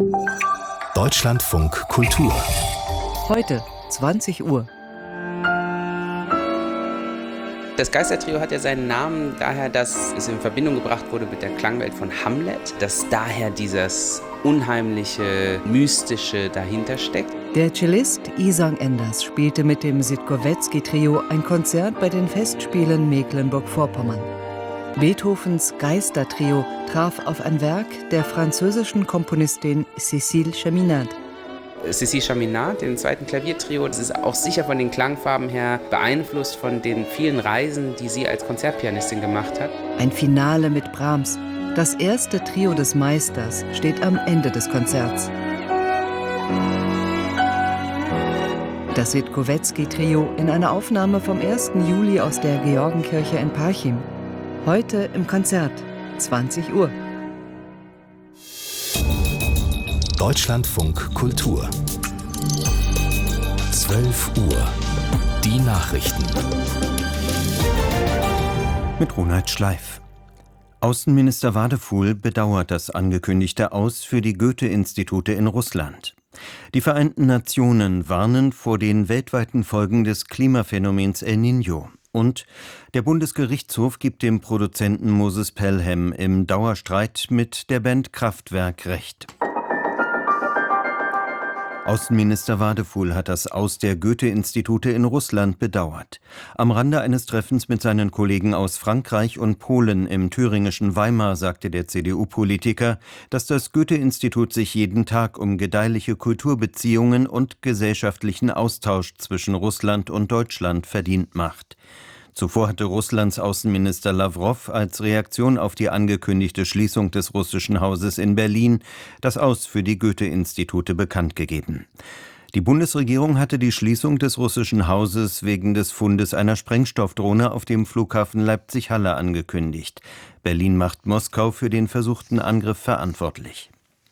Deutschlandfunk Kultur. Heute, 20 Uhr. Das Geistertrio hat ja seinen Namen daher, dass es in Verbindung gebracht wurde mit der Klangwelt von Hamlet, dass daher dieses unheimliche, mystische dahinter steckt. Der Cellist Isang Enders spielte mit dem Sitkowetzki-Trio ein Konzert bei den Festspielen Mecklenburg-Vorpommern. Beethovens Geistertrio traf auf ein Werk der französischen Komponistin Cécile Chaminade. Cécile Chaminade, dem zweiten Klaviertrio, das ist auch sicher von den Klangfarben her beeinflusst von den vielen Reisen, die sie als Konzertpianistin gemacht hat. Ein Finale mit Brahms. Das erste Trio des Meisters steht am Ende des Konzerts. Das Sitkowetzki-Trio in einer Aufnahme vom 1. Juli aus der Georgenkirche in Parchim. Heute im Konzert, 20 Uhr. Deutschlandfunk Kultur. 12 Uhr. Die Nachrichten. Mit Ronald Schleif. Außenminister Wadefuhl bedauert das angekündigte Aus für die Goethe-Institute in Russland. Die Vereinten Nationen warnen vor den weltweiten Folgen des Klimaphänomens El Niño. Und der Bundesgerichtshof gibt dem Produzenten Moses Pelham im Dauerstreit mit der Band Kraftwerk Recht. Außenminister Wadefuhl hat das Aus der Goethe-Institute in Russland bedauert. Am Rande eines Treffens mit seinen Kollegen aus Frankreich und Polen im thüringischen Weimar sagte der CDU-Politiker, dass das Goethe-Institut sich jeden Tag um gedeihliche Kulturbeziehungen und gesellschaftlichen Austausch zwischen Russland und Deutschland verdient macht. Zuvor hatte Russlands Außenminister Lawrow als Reaktion auf die angekündigte Schließung des russischen Hauses in Berlin das Aus für die Goethe-Institute bekannt gegeben. Die Bundesregierung hatte die Schließung des russischen Hauses wegen des Fundes einer Sprengstoffdrohne auf dem Flughafen Leipzig-Halle angekündigt. Berlin macht Moskau für den versuchten Angriff verantwortlich.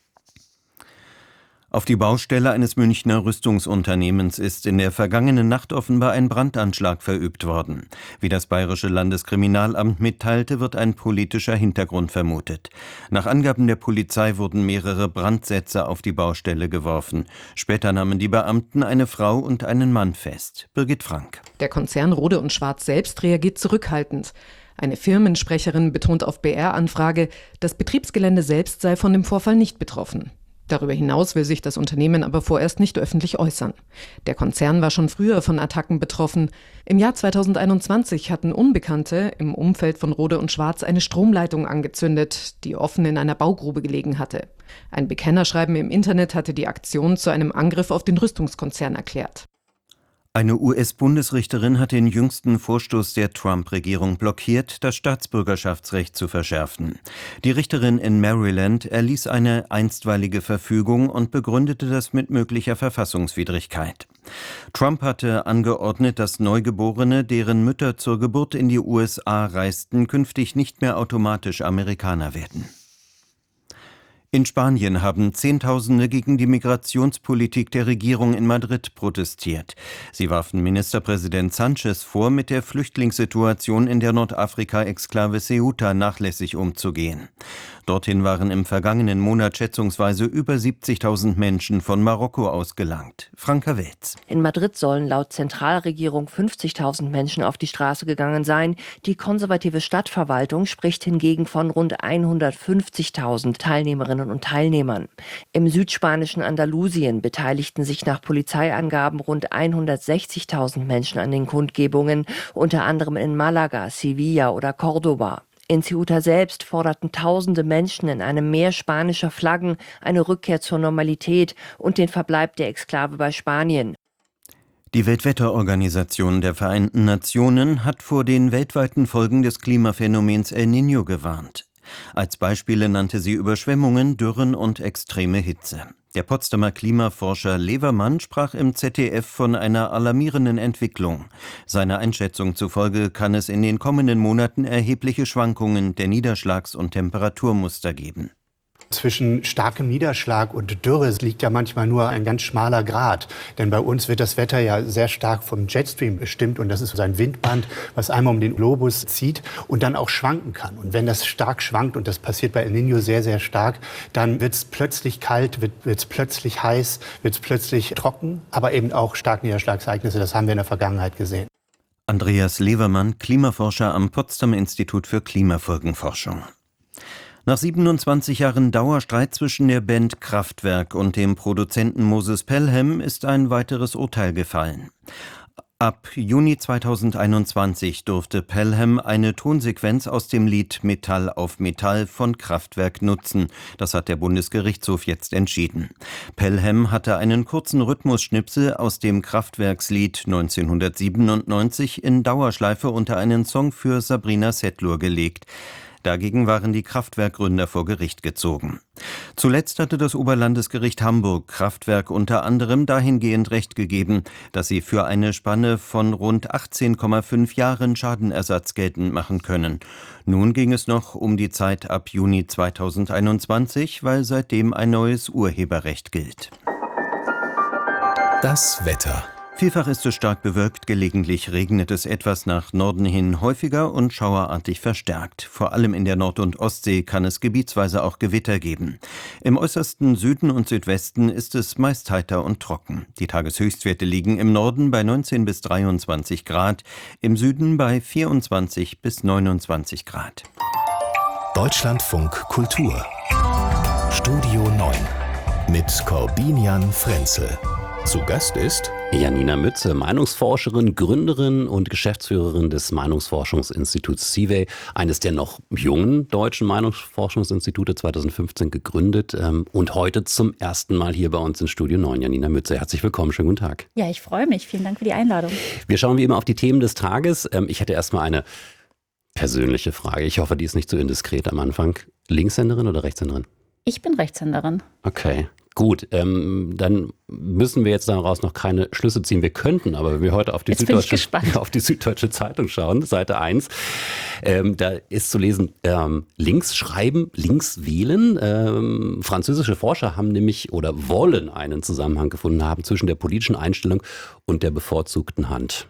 Auf die Baustelle eines Münchner Rüstungsunternehmens ist in der vergangenen Nacht offenbar ein Brandanschlag verübt worden. Wie das Bayerische Landeskriminalamt mitteilte, wird ein politischer Hintergrund vermutet. Nach Angaben der Polizei wurden mehrere Brandsätze auf die Baustelle geworfen. Später nahmen die Beamten eine Frau und einen Mann fest. Birgit Frank. Der Konzern Rohde & Schwarz selbst reagiert zurückhaltend. Eine Firmensprecherin betont auf BR-Anfrage, das Betriebsgelände selbst sei von dem Vorfall nicht betroffen. Darüber hinaus will sich das Unternehmen aber vorerst nicht öffentlich äußern. Der Konzern war schon früher von Attacken betroffen. Im Jahr 2021 hatten Unbekannte im Umfeld von Rohde & Schwarz eine Stromleitung angezündet, die offen in einer Baugrube gelegen hatte. Ein Bekennerschreiben im Internet hatte die Aktion zu einem Angriff auf den Rüstungskonzern erklärt. Eine US-Bundesrichterin hat den jüngsten Vorstoß der Trump-Regierung blockiert, das Staatsbürgerschaftsrecht zu verschärfen. Die Richterin in Maryland erließ eine einstweilige Verfügung und begründete das mit möglicher Verfassungswidrigkeit. Trump hatte angeordnet, dass Neugeborene, deren Mütter zur Geburt in die USA reisten, künftig nicht mehr automatisch Amerikaner werden. In Spanien haben Zehntausende gegen die Migrationspolitik der Regierung in Madrid protestiert. Sie warfen Ministerpräsident Sánchez vor, mit der Flüchtlingssituation in der Nordafrika-Exklave Ceuta nachlässig umzugehen. Dorthin waren im vergangenen Monat schätzungsweise über 70.000 Menschen von Marokko aus gelangt. Franka Welz. In Madrid sollen laut Zentralregierung 50.000 Menschen auf die Straße gegangen sein. Die konservative Stadtverwaltung spricht hingegen von rund 150.000 Teilnehmerinnen und Teilnehmern. Im südspanischen Andalusien beteiligten sich nach Polizeiangaben rund 160.000 Menschen an den Kundgebungen, unter anderem in Malaga, Sevilla oder Córdoba. In Ceuta selbst forderten tausende Menschen in einem Meer spanischer Flaggen eine Rückkehr zur Normalität und den Verbleib der Exklave bei Spanien. Die Weltwetterorganisation der Vereinten Nationen hat vor den weltweiten Folgen des Klimaphänomens El Niño gewarnt. Als Beispiele nannte sie Überschwemmungen, Dürren und extreme Hitze. Der Potsdamer Klimaforscher Levermann sprach im ZDF von einer alarmierenden Entwicklung. Seiner Einschätzung zufolge kann es in den kommenden Monaten erhebliche Schwankungen der Niederschlags- und Temperaturmuster geben. Zwischen starkem Niederschlag und Dürre liegt ja manchmal nur ein ganz schmaler Grat. Denn bei uns wird das Wetter ja sehr stark vom Jetstream bestimmt. Und das ist so ein Windband, was einmal um den Globus zieht und dann auch schwanken kann. Und wenn das stark schwankt, und das passiert bei El Niño sehr, sehr stark, dann wird es plötzlich kalt, wird es plötzlich heiß, wird es plötzlich trocken, aber eben auch Starkniederschlagsereignisse. Das haben wir in der Vergangenheit gesehen. Andreas Levermann, Klimaforscher am Potsdamer Institut für Klimafolgenforschung. Nach 27 Jahren Dauerstreit zwischen der Band Kraftwerk und dem Produzenten Moses Pelham ist ein weiteres Urteil gefallen. Ab Juni 2021 durfte Pelham eine Tonsequenz aus dem Lied Metall auf Metall von Kraftwerk nutzen. Das hat der Bundesgerichtshof jetzt entschieden. Pelham hatte einen kurzen Rhythmusschnipsel aus dem Kraftwerkslied 1997 in Dauerschleife unter einen Song für Sabrina Setlur gelegt. Dagegen waren die Kraftwerkgründer vor Gericht gezogen. Zuletzt hatte das Oberlandesgericht Hamburg Kraftwerk unter anderem dahingehend Recht gegeben, dass sie für eine Spanne von rund 18,5 Jahren Schadenersatz geltend machen können. Nun ging es noch um die Zeit ab Juni 2021, weil seitdem ein neues Urheberrecht gilt. Das Wetter. Vielfach ist es stark bewölkt, gelegentlich regnet es etwas nach Norden hin häufiger und schauerartig verstärkt. Vor allem in der Nord- und Ostsee kann es gebietsweise auch Gewitter geben. Im äußersten Süden und Südwesten ist es meist heiter und trocken. Die Tageshöchstwerte liegen im Norden bei 19 bis 23 Grad, im Süden bei 24 bis 29 Grad. Deutschlandfunk Kultur. Studio 9 mit Corbinian Frenzel. Zu Gast ist Janina Mütze, Meinungsforscherin, Gründerin und Geschäftsführerin des Meinungsforschungsinstituts CIVE, eines der noch jungen deutschen Meinungsforschungsinstitute, 2015 gegründet und heute zum ersten Mal hier bei uns in Studio 9. Janina Mütze, herzlich willkommen, schönen guten Tag. Ja, ich freue mich. Vielen Dank für die Einladung. Wir schauen wie immer auf die Themen des Tages. Ich hätte erstmal eine persönliche Frage. Ich hoffe, die ist nicht zu indiskret am Anfang. Linkshänderin oder Rechtshänderin? Ich bin Rechtshänderin. Okay. Gut, dann müssen wir jetzt daraus noch keine Schlüsse ziehen. Wir könnten, aber wenn wir heute auf die Süddeutsche Zeitung schauen, Seite 1, da ist zu lesen, links schreiben, links wählen. Französische Forscher haben nämlich oder wollen einen Zusammenhang gefunden haben zwischen der politischen Einstellung und der bevorzugten Hand.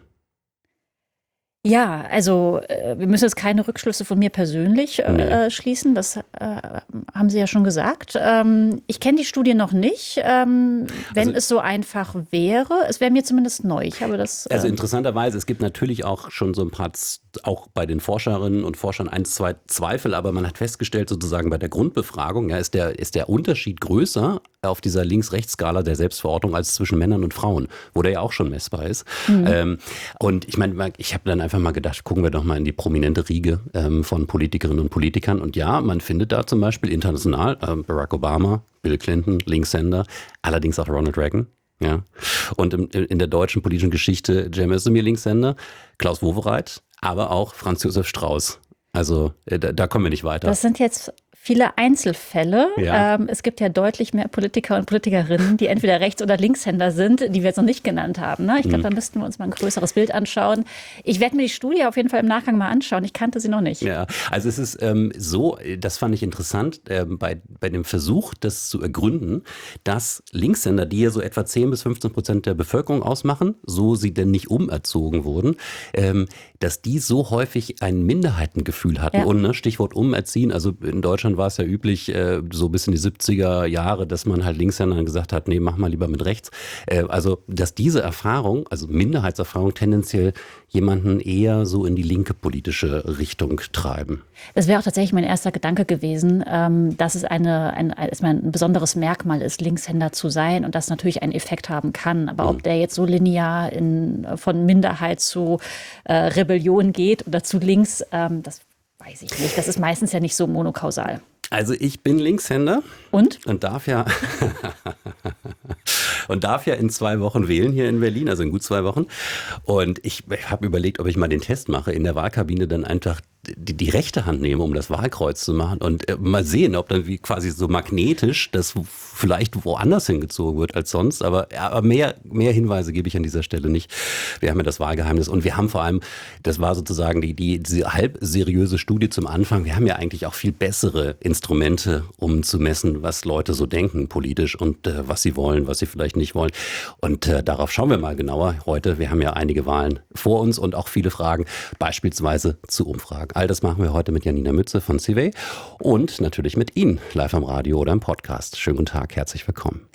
Ja, also wir müssen jetzt keine Rückschlüsse von mir persönlich schließen, das haben Sie ja schon gesagt. Ich kenne die Studie noch nicht, wenn es so einfach wäre. Es wäre mir zumindest neu. Ich habe das. Also interessanterweise, es gibt natürlich auch schon so ein paar, auch bei den Forscherinnen und Forschern 1, 2 Zweifel, aber man hat festgestellt, sozusagen bei der Grundbefragung, ja, ist der Unterschied größer auf dieser Links-Rechts-Skala der Selbstverortung als zwischen Männern und Frauen, wo der ja auch schon messbar ist. Und ich meine, ich habe dann einfach mal gedacht, gucken wir doch mal in die prominente Riege von Politikerinnen und Politikern. Und ja, man findet da zum Beispiel international Barack Obama, Bill Clinton, Linkshänder, allerdings auch Ronald Reagan. Ja. Und in der deutschen politischen Geschichte Cem Özdemir, Linkshänder, Klaus Wowereit, aber auch Franz Josef Strauß. Also da kommen wir nicht weiter. Das sind jetzt viele Einzelfälle. Ja. Es gibt ja deutlich mehr Politiker und Politikerinnen, die entweder Rechts- oder Linkshänder sind, die wir jetzt noch nicht genannt haben. Ne? Ich glaube, da müssten wir uns mal ein größeres Bild anschauen. Ich werde mir die Studie auf jeden Fall im Nachgang mal anschauen. Ich kannte sie noch nicht. Ja, also es ist so, das fand ich interessant, bei dem Versuch, das zu ergründen, dass Linkshänder, die ja so etwa 10-15% der Bevölkerung ausmachen, so sie denn nicht umerzogen wurden, dass die so häufig ein Minderheitengefühl hatten. Ja. Und Stichwort umerziehen, also in Deutschland war es ja üblich, so bis in die 70er Jahre, dass man halt Linkshändern gesagt hat, nee, mach mal lieber mit rechts. Also, dass diese Erfahrung, also Minderheitserfahrung, tendenziell jemanden eher so in die linke politische Richtung treiben. Das wäre auch tatsächlich mein erster Gedanke gewesen, dass es ein besonderes Merkmal ist, Linkshänder zu sein und das natürlich einen Effekt haben kann. Aber ob der jetzt so linear von Minderheit zu Rebellion geht oder zu links, das weiß ich nicht. Das ist meistens ja nicht so monokausal. Also ich bin Linkshänder und darf ja in 2 Wochen wählen hier in Berlin, also in gut 2 Wochen. Und ich habe überlegt, ob ich mal den Test mache, in der Wahlkabine dann einfach die rechte Hand nehmen, um das Wahlkreuz zu machen und mal sehen, ob dann wie quasi so magnetisch das vielleicht woanders hingezogen wird als sonst. Aber mehr Hinweise gebe ich an dieser Stelle nicht. Wir haben ja das Wahlgeheimnis und wir haben vor allem, das war sozusagen diese halb seriöse Studie zum Anfang, wir haben ja eigentlich auch viel bessere Instrumente, um zu messen, was Leute so denken politisch und was sie wollen, was sie vielleicht nicht wollen. Und darauf schauen wir mal genauer heute. Wir haben ja einige Wahlen vor uns und auch viele Fragen, beispielsweise zu Umfragen. All das machen wir heute mit Janina Mütze von CIVE und natürlich mit Ihnen, live am Radio oder im Podcast. Schönen guten Tag, herzlich willkommen.